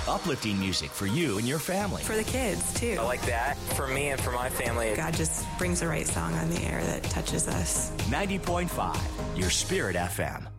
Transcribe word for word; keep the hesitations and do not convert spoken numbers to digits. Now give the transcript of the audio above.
Uplifting music for you and your family. For the kids, too. I like that. For me and for my family. God just brings the right song on the air that touches us. ninety point five, Your Spirit F M.